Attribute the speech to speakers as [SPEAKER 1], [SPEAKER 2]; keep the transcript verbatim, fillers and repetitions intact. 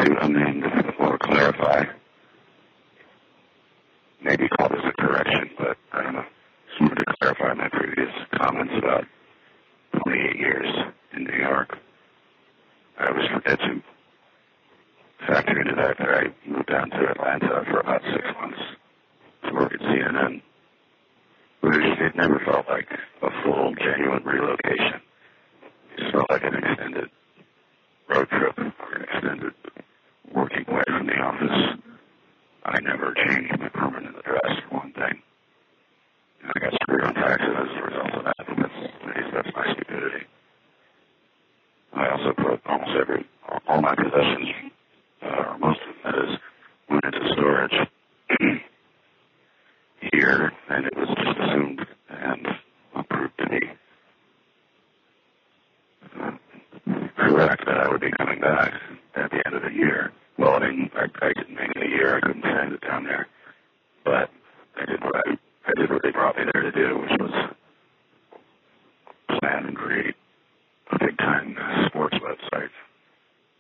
[SPEAKER 1] to, I mean, or clarify, maybe call this a correction, but I don't know. Just wanted to clarify my previous comments about twenty-eight years in New York. I always forget to factor into that that I moved down to Atlanta for about six months to work at C N N. But it, it never felt like a full, genuine relocation. It just felt like an extended road trip or an extended working away from the office. I never changed my permanent address for one thing. And I got screwed on taxes as a result of that. That's, that's my stupidity. I also put almost every, all my possessions, uh, or most of them, that is, went into storage here, and it was just assumed and proved to be uh, correct that I would be coming back at the end of the year. Well, I mean, I, I didn't make it a year. I couldn't send it down there. But I did what I, I did what they brought me there to do, which was